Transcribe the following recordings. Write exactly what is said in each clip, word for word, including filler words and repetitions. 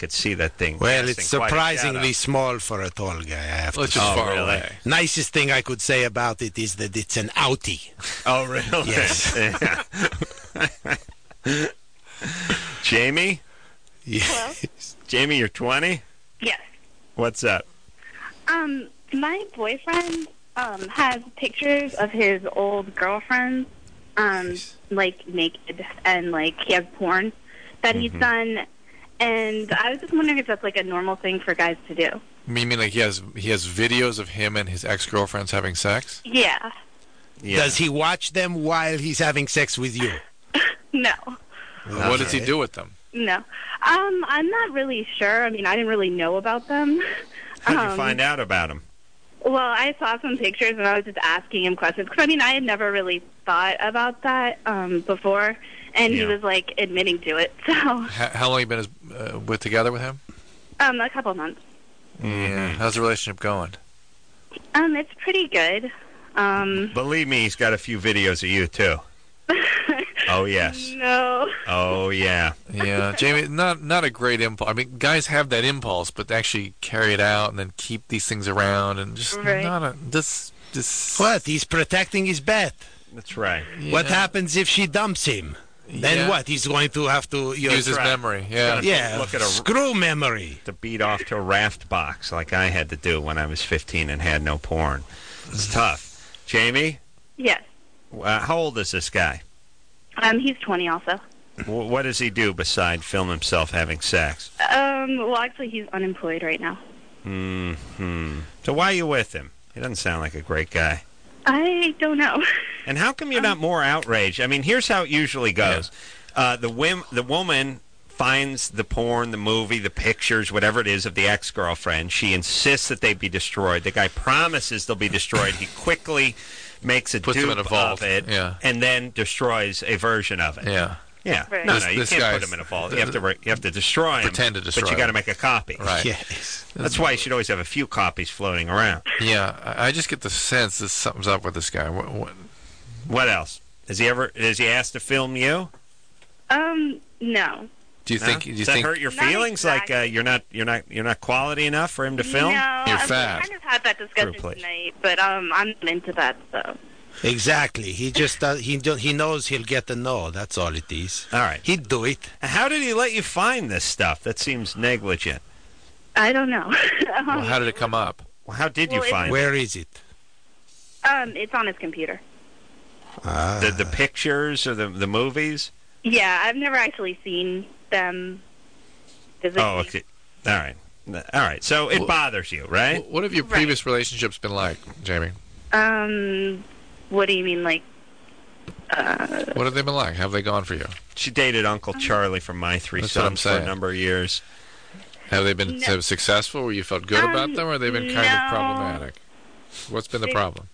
could see that thing. Well, it's casting quite a surprisingly shadow. small for a tall guy, I have Well, it's to just say. Oh, far really? away. Nicest thing I could say about it is that it's an outie. Oh, really? Yes. Yeah. Jamie? Hello? Jamie, you're twenty? Yes. What's up? Um, my boyfriend um has pictures of his old girlfriends, um, like naked, and like he has porn that he's done, and I was just wondering if that's like a normal thing for guys to do. You mean like he has he has videos of him and his ex-girlfriends having sex? Yeah. Yeah. Does he watch them while he's having sex with you? No. What does he do with them? No. Um, I'm not really sure. I mean, I didn't really know about them. How'd you Um, find out about him? Well, I saw some pictures and I was just asking him questions. Because, I mean, I had never really thought about that um, before. And he Yeah. was, like, admitting to it. So, How, how long have you been uh, with together with him? um, a couple months. Yeah. How's the relationship going? Um, it's pretty good. Um, Believe me, he's got a few videos of you, too. Oh, yes. no. Oh, yeah. Yeah, Jamie, not not a great impulse. I mean, guys have that impulse, but to actually carry it out and then keep these things around and just Right. not a this this. What? He's protecting his bet. That's right. What Yeah. happens if she dumps him? Then Yeah. what? He's going to have to you know, Use his right. memory. Yeah. Gotta Yeah, Look at a- screw memory. To beat off to a raft box like I had to do when I was fifteen and had no porn. It's tough. Jamie, Yes. uh, how old is this guy? Um, he's twenty also. W- what does he do besides film himself having sex? Um, well, actually, he's unemployed right now. Hmm. So why are you with him? He doesn't sound like a great guy. I don't know. And how come you're not more outraged? I mean, here's how it usually goes. Uh, the whim, the woman finds the porn, the movie, the pictures, whatever it is, of the ex-girlfriend. She insists that they be destroyed. The guy promises they'll be destroyed. He quickly makes a Puts them dupe in a vault. of it Yeah. and then destroys a version of it. Yeah. Yeah. Right. No, This- no, you this can't put guy's- them in a vault. You have to re- you have to destroy them. Pretend to destroy But you got to them. make a copy. Right. Yes. That's why you should always have a few copies floating around. Yeah. I I just get the sense that something's up with this guy. What, what, What else? Has he ever? Has he asked to film you? Um, no. do you No? think? Do you Does that think? hurt your Not feelings? Like uh, exactly. you're not you're not you're not quality enough for him to film? No, You're I- fat. We kind of had that discussion True, please. tonight, but um, I'm not into that, so. Exactly. He just does, he do, he knows he'll get a no. That's all it is. All right. He'd do it. How did he let you find this stuff? That seems negligent. I don't know. um, Well, how did it come up? Well, how did Well, you it's- find Where is it? um, it's on his computer. Ah. the the pictures or the the movies? Yeah, I've never actually seen them physically. Oh, okay. All right. All right. So it Well- bothers you, right? What have your Right. previous relationships been like, Jamie? Um, what do you mean, like? Uh, What have they been like? How have they gone for you? She dated Uncle Charlie from My Three That's what I'm Sons for a saying. number of years. Have they been No. successful where you felt good about Um, them, or have they been kind no. of problematic? What's been the They- problem?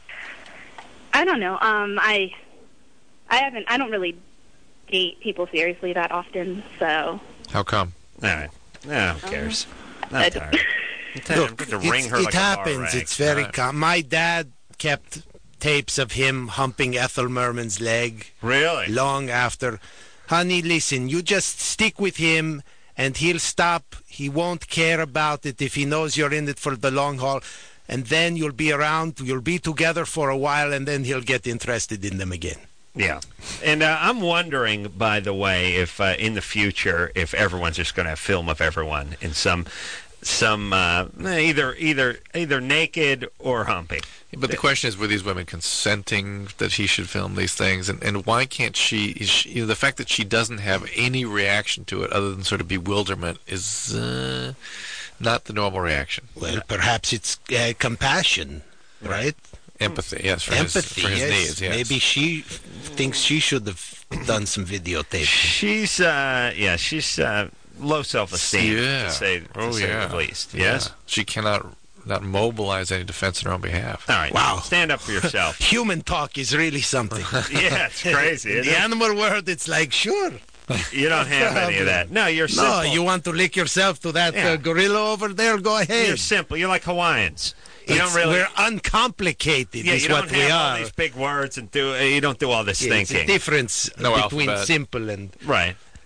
I don't know. Um, I, I haven't. I don't really date people seriously that often, so. How come? All right. No, who cares? Not I tired. don't- I'm tired. I'm Look, going to it's- wring her it like a bar happens. rag. It's very Right. com- My dad kept tapes of him humping Ethel Merman's leg Really? long after. Honey, listen, you just stick with him and he'll stop. He won't care about it if he knows you're in it for the long haul. And then you'll be around, you'll be together for a while, and then he'll get interested in them again. Yeah. And uh, I'm wondering, by the way, if uh, in the future, if everyone's just going to have film of everyone in some, some uh, either either either naked or humping. But the question is, were these women consenting that he should film these things, and, and why can't she, is she? You know, the fact that she doesn't have any reaction to it other than sort of bewilderment is uh, not the normal reaction. Well, perhaps it's uh, compassion, right? Empathy, yes, for Empathy, his, for his yes. needs. Yes. Maybe she thinks she should have done some videotaping. She's uh, yeah, she's uh, low self-esteem, Yeah. to say, to Oh, say yeah. the least. Yeah. Yes. She cannot not mobilize any defense in her own behalf. All right. Wow. Stand up for yourself. Human talk is really something. Yeah, it's crazy. In Isn't the it? animal world, it's like, sure. You don't have any of that. No, you're simple. No, you want to lick yourself to that Yeah. uh, gorilla over there? Go ahead. You're simple. You're like Hawaiians. You It's- don't really. We're uncomplicated, yeah, is you don't what we have all are. these big words and do. Uh, you don't do all this Yeah, it's a thinking. difference No between alphabet. simple and... Right.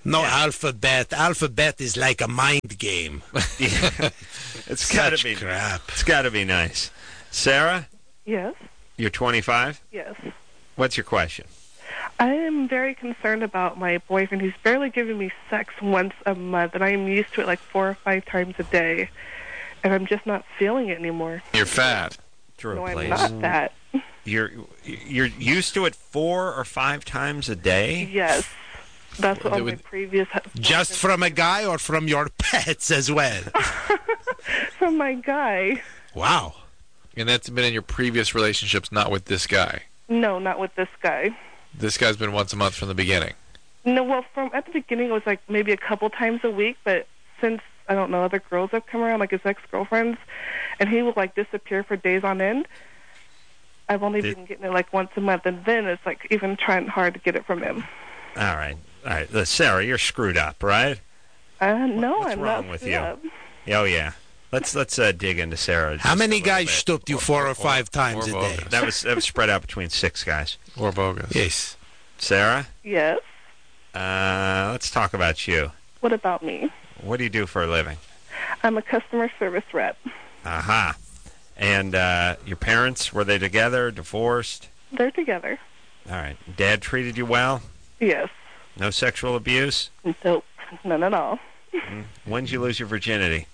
No Yeah. alphabet. Alphabet is like a mind game. Yeah. It's got to Such be crap. It's got to be nice. Sarah, Yes, you're twenty-five. yes. What's your question? I am very concerned about my boyfriend. He's barely giving me sex once a month, and I am used to it like four or five times a day, and I'm just not feeling it anymore. You're fat. Drew, No, I'm please. not that. You're you're used to it four or five times a day. Yes. That's what Well, all my would- previous... Just from a guy or from your pets as well? From my guy. Wow. And that's been in your previous relationships, not with this guy. No, not with this guy. This guy's been once a month from the beginning. No, well, from at the beginning it was like maybe a couple times a week, but since, I don't know, other girls have come around, like his ex-girlfriends, and he will like disappear for days on end, I've only Did- been getting it like once a month, and then it's like even trying hard to get it from him. All right, all right. Uh, Sarah, you're screwed up, right? Uh, no, What's I'm wrong not with screwed you? up. Oh yeah. Let's let's uh, dig into Sarah. How just many a little guys bit. stooped you four or, or- five times or a bogus. day? That was that was spread out between six guys. Or bogus. Yes. Sarah, Yes. uh, let's talk about you. What about me? What do you do for a living? I'm a customer service rep. Aha. And uh, your parents, were they together, divorced? They're together. All right. Dad treated you well? Yes. No sexual abuse? Nope. None at all. When did you lose your virginity?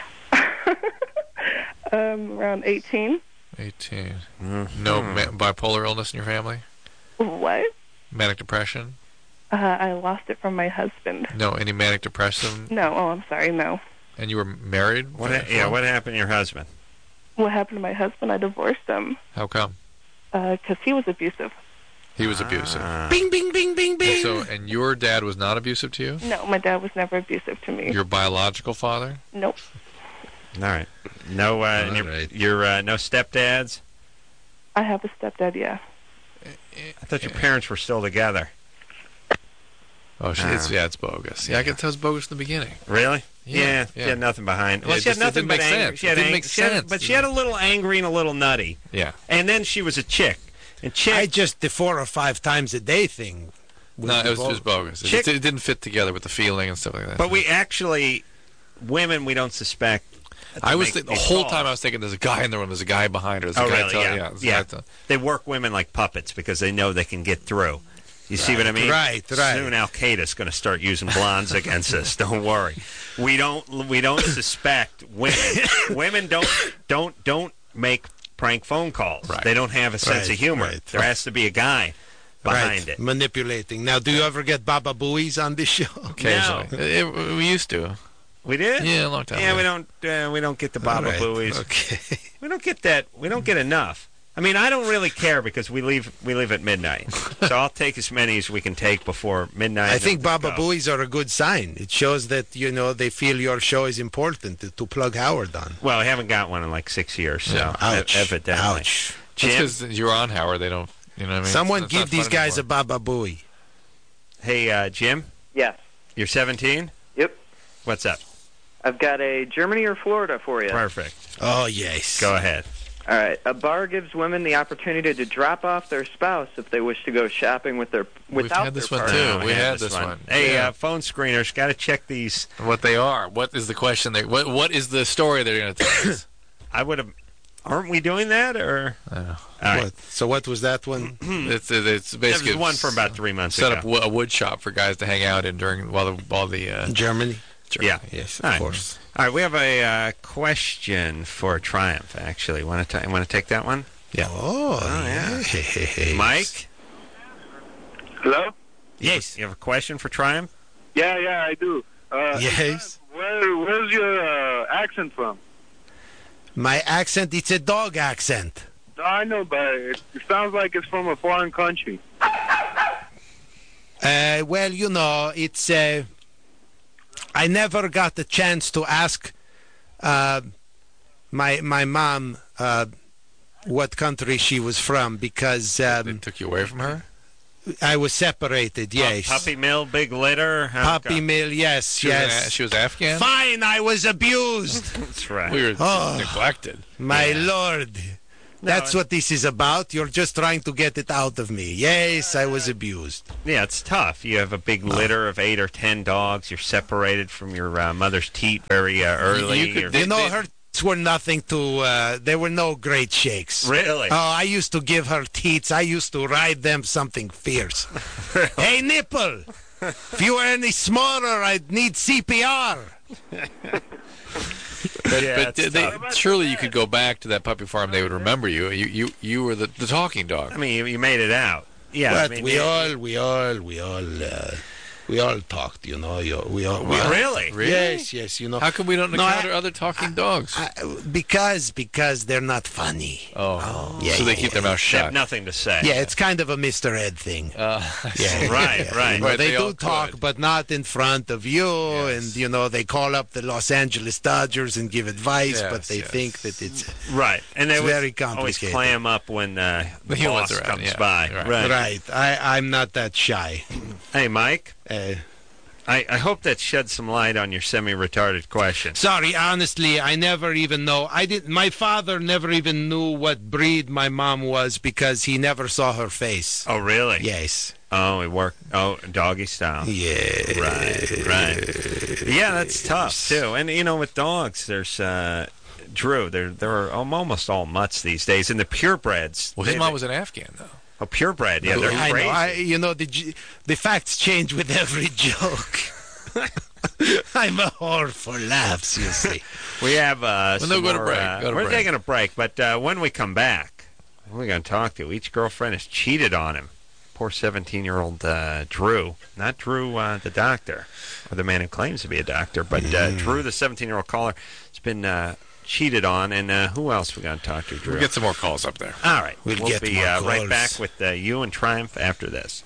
Um, around eighteen. eighteen. Mm-hmm. No ma- bipolar illness in your family? What? Manic depression? Uh, I lost it from my husband. No, any manic depression? No. Oh, I'm sorry. No. And you were married? What? Ha- yeah. What happened to your husband? What happened to my husband? I divorced him How come? because he was abusive. He was abusive. Ah. Bing, bing, bing, bing, bing. So, and your dad was not abusive to you? No, my dad was never abusive to me. Your biological father? Nope. All right. No. Uh, All your, right. your uh, no stepdads. I have a stepdad. Yeah. I thought your parents were still together. Oh, she, it's, yeah, it's bogus. Yeah, I could tell it's bogus in the beginning. Really? Yeah, Yeah. She yeah. had nothing behind. Yeah, Well, it she had just- it nothing didn't but make angry. sense. She had It didn't ang- make she had- sense. but she had a little angry and a little nutty. Yeah. And then she was a chick. And chick. I just, the four or five times a day thing. No, it was bogus. just bogus. It, Chick- just- it didn't fit together with the feeling and stuff like that. But we actually, women, we don't suspect. to I was make th- the these whole calls. time I was thinking there's a guy in the room, there's a guy behind her. There's a Oh, guy really? telling- Yeah. there's a Yeah. guy tell- They work women like puppets because they know they can get through. You see what I mean? Right, right. Soon Al Qaeda's going to start using blondes against us. Don't worry. We don't. We don't suspect women. Women don't don't don't make prank phone calls. Right. They don't have a sense Right, of humor. right. There has to be a guy behind Right, it. manipulating. Now, do you ever get Baba Booey's on this show? Occasionally. It- it- we used to. We did. Yeah, a long time Yeah, ago. we don't. Uh, we don't get the Baba All right, Booey's. Okay. We don't get that. We don't get enough. I mean, I don't really care because we leave. We leave at midnight, so I'll take as many as we can take before midnight. I and think then Baba go. Booey's are a good sign. It shows that, you know, they feel your show is important to, to plug Howard on. Well, I haven't got one in like six years, so Yeah, ouch. e- evidently. Ouch. Jim, Because you're on Howard, they don't, you know what I mean? Someone It's give not these fun guys a anymore. Baba Booey. hey, uh, Jim, Yes. you're seventeen. Yep. What's up? I've got a Germany or Florida for you. Perfect. Oh, yes. Go ahead. All right. A bar gives women the opportunity to drop off their spouse if they wish to go shopping with their We've without had this their one, partner. too. No, we I had this one. Hey, Yeah. uh, phone screeners, got to check these. What they are. What is the question? They, what What is the story they're going to tell us? I would have. Aren't we doing that or? I don't know. All right. What? So what was that one? It's, it's That basically was one for about three months set ago. up wo- a wood shop for guys to hang out in during while the while the uh, Germany? Yeah. Yes, of All right. course. All right, we have a uh, question for Triumph. Actually, want to want to take that one, yeah. Oh, yeah. yes. Mike? Hello? Yes. You have a question for Triumph? Yeah, yeah, I do. Uh, Yes. Where, where's your uh, accent from? My accent, it's a dog accent. No, I know, but it, it sounds like it's from a foreign country. Uh, well, you know, it's. Uh, I never got the chance to ask uh, my my mom uh, what country she was from because They um, took you away from her. I was separated. Yes, Puppy mill, big litter. How's it puppy go? mill. Yes, She was, an, yes. A- she was Afghan. Fine, I was abused. That's right. We were Oh. neglected. My Yeah. lord, That's what this is about. You're just trying to get it out of me. Yes, I was abused. Yeah, it's tough. You have a big litter of eight or ten dogs. You're separated from your uh, mother's teat very uh, early. You could- You're- They- You know, they- her teats were nothing to, uh, they were no great shakes. Really? Oh, I used to give her teats. I used to ride them something fierce. Hey, nipple! If you were any smaller, I'd need C P R. But, Yeah, but it's they, tough. surely you could go back to that puppy farm. They would remember you. You you, you were the, the talking dog. I mean, you, you made it out. Yeah, But I mean, we you- all, we all, we all, uh, we all talked, you know. You, we all, we all, Really? Really? Yes, yes, you know. How come we don't No, I- encounter other talking dogs? I, because, because they're not funny. oh, yeah, so they yeah, keep their mouth They have shut. nothing to say. Yeah, it's kind of a Mister Ed thing. Uh, Yeah, Right, yeah, right. you know, Right, they, they all do talk, could. but not in front of you. Yes. And you know, they call up the Los Angeles Dodgers and give advice, but Yes, they yes. think that it's Right. And they It's would very always complicated. clam up when uh, the The humans boss are out, comes yeah, by. right. Right. right. I, I'm not that shy. Hey, Mike, Uh, I, I hope that sheds some light on your semi-retarded question. sorry, honestly, I never even know. I didn't. My father never even knew what breed my mom was because he never saw her face. Oh, really? Yes. Oh, it worked. Oh, doggy style. Yeah. Right, right. Yeah, that's tough too. And you know, with dogs, there's uh, Drew. They're they're um, almost all mutts these days, and the purebreds. well, his they- mom they- was an Afghan, though. a purebred. Yeah, they're I crazy. know. I, you know, the j- the facts change with every joke. I'm a whore for laughs, you see. We have uh, Well, some no, go to more, break. uh, Go to we're break. taking a break, but uh, when we come back, we're going to talk to each girlfriend has cheated on him. Poor seventeen-year-old uh, Drew, not Drew uh, the doctor, or the man who claims to be a doctor, but uh, Drew, the seventeen-year-old caller, has been uh, cheated on. And uh, who else we going to talk to, Drew? We'll get some more calls up there. All right, We'll we'll get be more uh, right calls. back with uh, you and Triumph after this.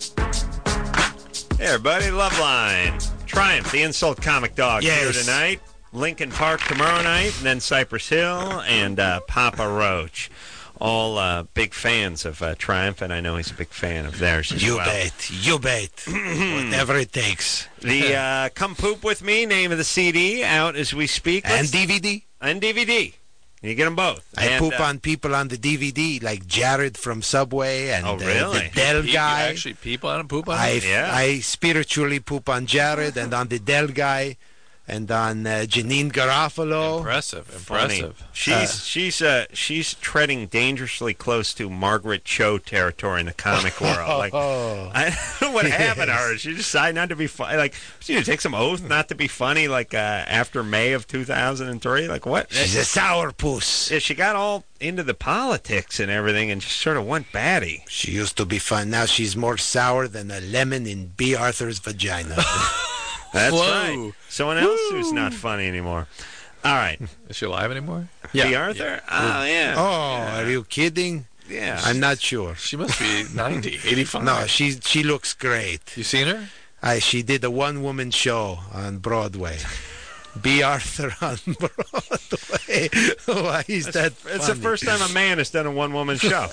Hey, everybody, Loveline. Triumph, the insult comic dog, Yes. here tonight. Lincoln Park tomorrow night, and then Cypress Hill and uh, Papa Roach. All uh, big fans of uh, Triumph, and I know he's a big fan of theirs as You well. bet. You bet. Whatever it takes. The uh, Come Poop With Me, name of the C D, out as we speak. And Let's- D V D. and D V D. You get them both. I And, poop uh, on people on the D V D, like Jared from Subway and Oh, uh, really? the Dell You guy. actually people on him, poop on I, him? Yeah. I spiritually poop on Jared and on the Dell guy and on uh, Janine Garofalo. Impressive, Funny. impressive. She's Uh, she's uh she's treading dangerously close to Margaret Cho territory in the comic world. Like Oh. I don't know what happened to Yes. her. She decided not to be funny. Like she take some oath not to be funny. Like uh, after May of two thousand and three. Like what? She's a sourpuss. Yeah, she got all into the politics and everything, and just sort of went batty. She used to be fun. Now she's more sour than a lemon in B. Arthur's vagina. That's Whoa. right. Someone else who's not funny anymore. All right. Is she alive anymore? B. Arthur? Oh, yeah. Oh, are you kidding? Yeah. I'm not sure. She must be ninety, eighty-five. No, she she looks great. You seen her? I, she did a one-woman show on Broadway. B. Arthur on Broadway. Why is that funny? It's the first time a man has done a one-woman show.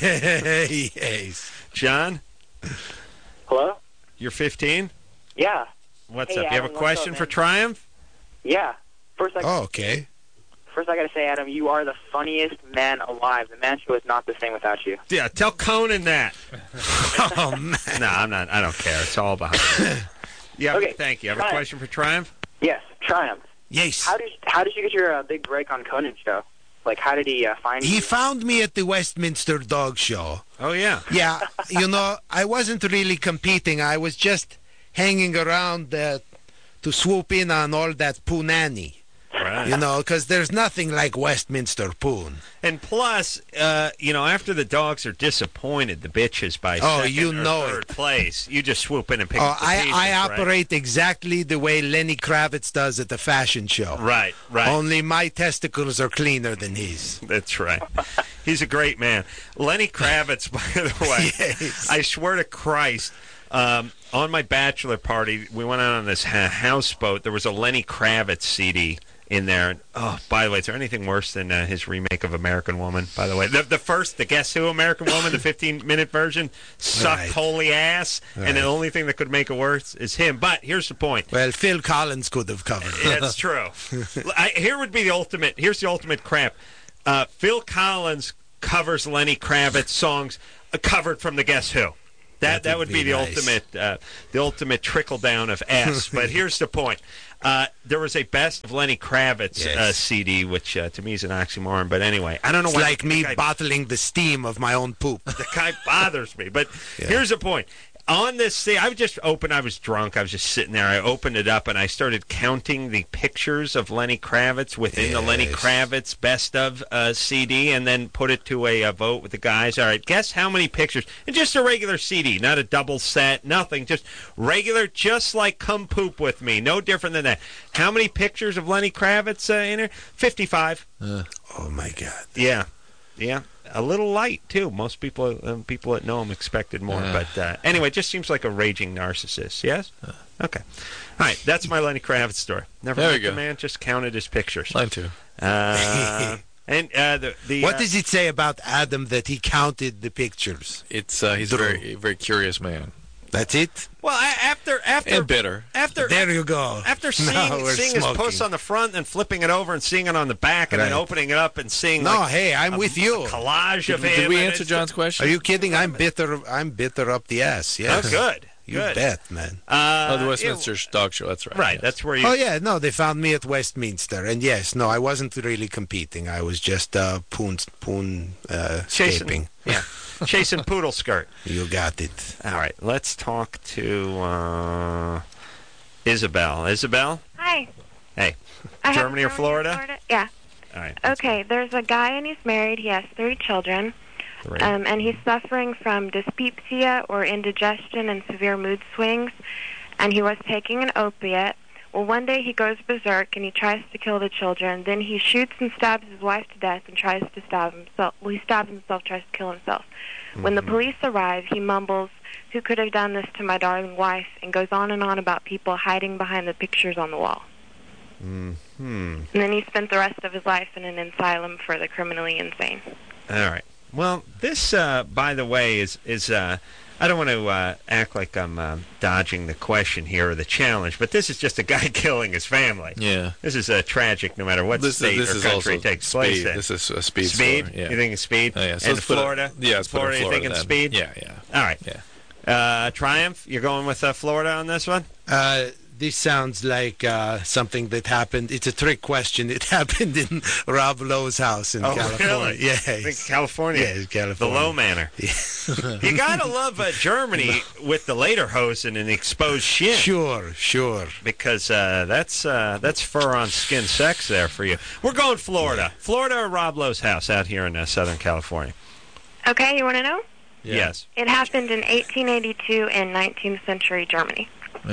Yes. John, Hello? you're fifteen? Yeah. What's Hey, up? You have a Adam, what's question up, for man? Triumph? Yeah. First, I, Oh, okay. first I got to say, Adam, you are the funniest man alive. The Man Show is not the same without you. Yeah, tell Conan that. Oh, man. No, I'm not. I don't care. It's all behind me. Yeah, Okay, thank you. You have a Triumph. question for Triumph? Yes, Triumph. Yes. How did how did you get your uh, big break on Conan show? Like, how did he uh, find He you? found me at the Westminster Dog Show. Oh, yeah. Yeah, you know, I wasn't really competing. I was just hanging around uh, to swoop in on all that punani. Right. You know, because there's nothing like Westminster poon. And plus, uh, you know, after the dogs are disappointed, the bitches by Oh, second you or know third it. place, you just swoop in and pick Oh, up the I, pieces, I right? operate exactly the way Lenny Kravitz does at the fashion show. Right, right. Only my testicles are cleaner than his. That's right. He's a great man. Lenny Kravitz, by the way. Yes. I swear to Christ, um, on my bachelor party, we went out on this ha- houseboat. There was a Lenny Kravitz C D in there. Oh, by the way, is there anything worse than uh, his remake of American Woman? By the way, the, the first, the Guess Who American Woman, the fifteen-minute version, sucked Right. holy ass, and the Right. only thing that could make it worse is him. But here's the point. Well, Phil Collins could have covered it. That's true. I, here would be the ultimate. Here's the ultimate crap. Uh, Phil Collins covers Lenny Kravitz songs uh, covered from the Guess Who. That That that would would be, be the nice. ultimate uh, the ultimate trickle down of S. But here's the point: uh, there was a best of Lenny Kravitz Yes. uh, C D, which uh, to me is an oxymoron. But anyway, I don't know It's why like me the guy, bottling the steam of my own poop. the guy bothers me. But Yeah. here's the point: on this C D, I was just open. I was drunk. I was just sitting there. I opened it up and I started counting the pictures of Lenny Kravitz within the Lenny Yes. Kravitz best of uh, C D, and then put it to a, uh vote with the guys. All right, guess how many pictures? And just a regular C D, not a double set, nothing. Just regular, just like Come Poop With Me. No different than that. How many pictures of Lenny Kravitz uh, in there? fifty-five. Oh, my God. Yeah, yeah. A little light too. Most people, uh, people that know him expected more. Yeah. But uh, anyway, it just seems like a raging narcissist. Yes. Okay. All right. That's my Lenny Kravitz story. Never There met we the go. man. Just counted his pictures. Mine too. Uh, and uh, the the What uh, does it say about Adam that he counted the pictures? It's uh, he's a very very curious man That's it? well I, after after and bitter. after There you go. after seeing, Now we're seeing his smoking. puss on the front and flipping it over and seeing it on the back and then Right. opening it up and seeing No, like, hey, I'm a, with you. a collage Did, of him. did we and answer it's- John's question? Are you kidding? I'm bitter. I'm bitter up the ass. Oh, Yes. good. You good. bet, man. Uh, Oh, the it- Westminster Dog Show. That's right. right. yes. That's where you. Oh yeah, no, they found me at Westminster, and yes, no, I wasn't really competing. I was just uh, poon poon uh, Chasing, escaping. yeah, chasing poodle skirt. You got it. All right, let's talk to uh, Isabel. Isabel, Hi. hey, I have Germany or Florida? Yeah. All right. Okay, there's a guy and he's married. He has three children. Three. Um, and he's suffering from dyspepsia or indigestion and severe mood swings. And he was taking an opiate. Well, one day he goes berserk and he tries to kill the children. Then he shoots and stabs his wife to death and tries to stab himself. Well, he stabs himself, tries to kill himself. When the police arrive, he mumbles, "Who could have done this to my darling wife?" and goes on and on about people hiding behind the pictures on the wall. Hmm. And then he spent the rest of his life in an asylum for the criminally insane. All right. Well, this, uh, by the way, is is. Uh, I don't want to uh, act like I'm uh, dodging the question here or the challenge, but this is just a guy killing his family. Yeah. This is uh, tragic, no matter what This state is this or is country also it takes speed. place in. This is a speed. Speed? Story. Yeah. You think it's speed? Oh, yeah. So and let's put it- Florida? yeah, let's put it in Florida, you Florida thinking then. speed? Yeah, yeah. All right. Yeah. Uh, Triumph, you're going with uh, Florida on this one? Uh, this sounds like uh, something that happened. It's a trick question. It happened in Rob Lowe's house in Oh, California. really? Yeah, I think California. Yeah, it's The California. low manor. You gotta love uh, Germany with the lederhosen and the exposed shin. Sure, sure. Because uh, that's uh, that's fur on skin sex there for you. We're going Florida. Florida or Rob Lowe's house out here in uh, Southern California. Okay, you want to know? Yeah. Yes. It happened in eighteen eighty-two in nineteenth century Germany.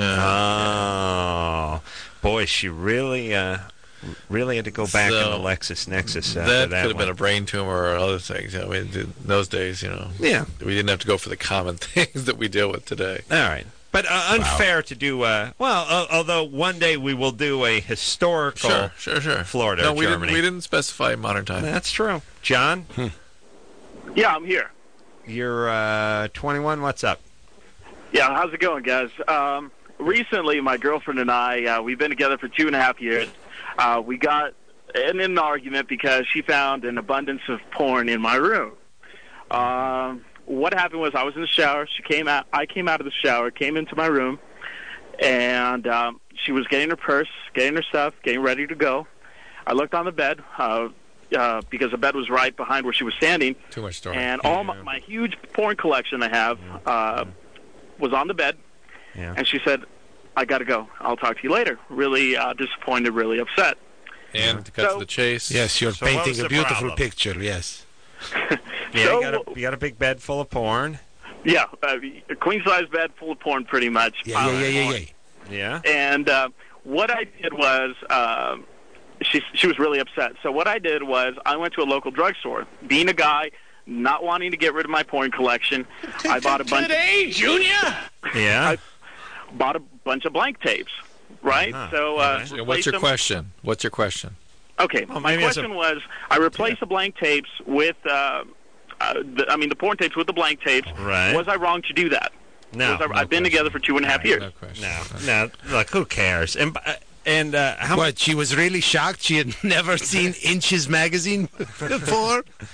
Oh, boy, she really, uh, really had to go back So, in the LexisNexis after That, that could have one. been a brain tumor or other things. I mean, in those days, you know, Yeah. we didn't have to go for the common things that we deal with today. All right. But uh, unfair to do, uh, well, uh, although one day we will do a historical Sure, sure, sure. Florida No, or we Germany. didn't. We didn't specify modern time. That's true. John, Yeah, I'm here. you're uh, twenty-one. What's up? Yeah, how's it going, guys? Um, recently, my girlfriend and I, uh, we've been together for two and a half years. Uh, we got in an argument because she found an abundance of porn in my room. Um, what happened was I was in the shower. She came out. I came out of the shower, came into my room, and um, she was getting her purse, getting her stuff, getting ready to go. I looked on the bed uh, uh, because the bed was right behind where she was standing. Too much story. And all my, my huge porn collection I have uh, was on the bed. Yeah. And she said, I got to go. I'll talk to you later. Really uh, disappointed, really upset. And to cut So- to the chase. Yes, you're So what was painting the a beautiful problem? picture. Yes. Yeah, So- you, got a, you got a big bed full of porn. Yeah, uh, a queen-size bed full of porn pretty much. Yeah, yeah, yeah, yeah, yeah. Yeah. And uh, what I did was, uh, she, she was really upset. So what I did was I went to a local drugstore. Being a guy, not wanting to get rid of my porn collection, I bought a bunch Today, Junior! Yeah. I bought a bunch of blank tapes, right? Uh-huh. So uh, Okay. And what's your replaced them- question? What's your question? Okay, Well, my maybe it's a- question was, I replaced the blank tapes with, uh, uh, the, I mean, the porn tapes with the blank tapes. Right. Was I wrong to do that? No. Was I, no I've been question. together for two and a half years. No question. No. No. Look, who cares? And uh, and uh, how much? What? She was really shocked. She had never seen Inches magazine before.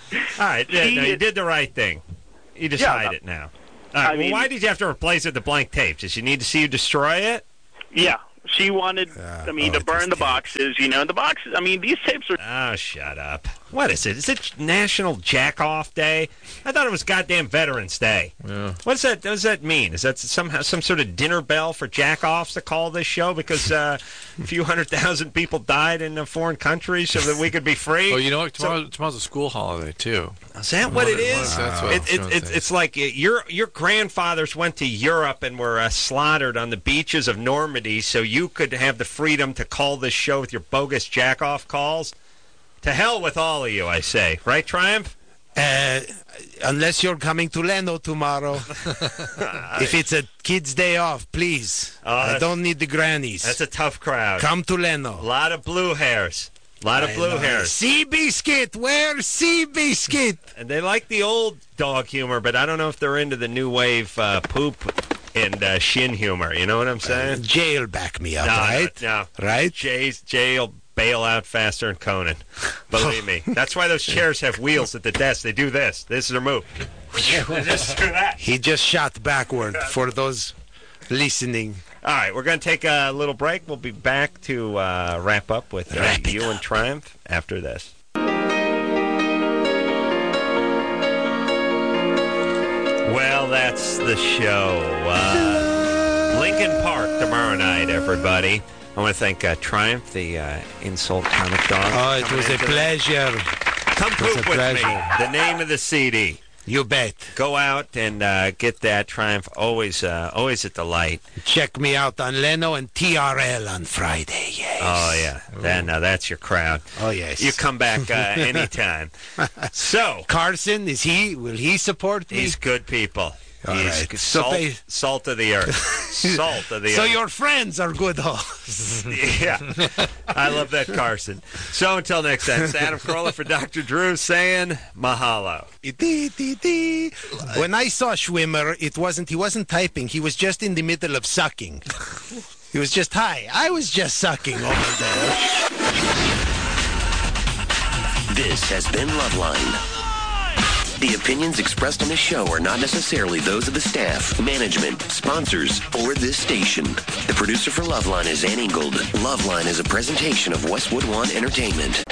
right, yeah, She no, you is- did the right thing. You just Yeah, hide no. it now. All right, I well, mean- why did you have to replace it with the blank tape? Did she need to see you destroy it? Yeah, she wanted, I mean, oh, to it was burn the tapes. boxes, you know, the boxes, I mean, these tapes are... Oh, shut up. What is it? Is it National Jack-Off Day? I thought it was goddamn Veterans Day. Yeah. What does that, what does that mean? Is that somehow some sort of dinner bell for jack-offs to call this show because uh, a few hundred thousand people died in uh, foreign countries so that we could be free? Oh, you know what? So- Tomorrow, tomorrow's a school holiday, too. Is that what it Wonder- is? wonder if that's what It, I was it, gonna it, say. it's like uh, your your grandfathers went to Europe and were uh, slaughtered on the beaches of Normandy so you could have the freedom to call this show with your bogus jack-off calls? To hell with all of you, I say. Right, Triumph? Uh, unless you're coming to Leno tomorrow. If it's a kid's day off, please. Oh, I that's- don't need the grannies. That's a tough crowd. Come to A Leno. lot of blue hairs. A lot of I blue know. hairs. Sea biscuit. Where's sea biscuit? And they like the old dog humor, but I don't know if they're into the new wave uh, poop and uh, shin humor. You know what I'm saying? Jail back me up, No, no, right? No. Right? Jay's, Jay'll bail out faster than Conan. Believe me. That's why those chairs have wheels at the desk. They do this. This is their move. They just do that. He just shot backward for those listening. All right, we're going to take a little break. We'll be back to uh, wrap up with uh, Wrap it you up. and Triumph after this. Well, that's the show. Uh, Lincoln Park tomorrow night, everybody. I want to thank uh, Triumph, the uh, insult comic dog. Oh, it coming was a into the- pleasure. Come It was poop a with me. pleasure. The name of the C D. You bet. Go out and uh, get that Triumph. Always, uh, always at the light. Check me out on Leno and T R L on Friday. Yes. Oh yeah, that, now that's your crowd. Oh yes. You come back uh, anytime. So Carson, is he? Will he support me? he's good people. All he's right. So salt, they- salt of the earth. Salt of the So earth. your friends are good hosts. Yeah, I love that, Carson. So until next time, it's Adam Carolla for Doctor Drew saying mahalo. Dee, dee, dee. When I saw Schwimmer, it wasn't. He wasn't typing. He was just in the middle of sucking. He was just hi. I was just sucking over there. This has been Loveline. The opinions expressed on this show are not necessarily those of the staff, management, sponsors, or this station. The producer for Loveline is Ann Ingold. Loveline is a presentation of Westwood One Entertainment.